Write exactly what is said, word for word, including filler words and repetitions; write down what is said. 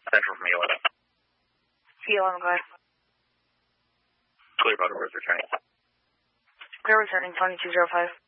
Central from E eleven. E eleven, go ahead. Clear about orders returning. Clear returning, twenty-two oh five.